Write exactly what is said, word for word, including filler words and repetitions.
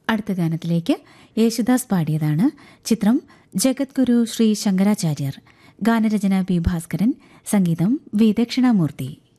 അടുത്ത ഗാനത്തിലേക്ക് യേശുദാസ് പാടിയതാണ്. ചിത്രം ജഗദ്ഗുരു ശ്രീ ശങ്കരാചാര്യർ. ഗാനരചന പി ഭാസ്കരൻ, സംഗീതം വി ദക്ഷിണാമൂർത്തി.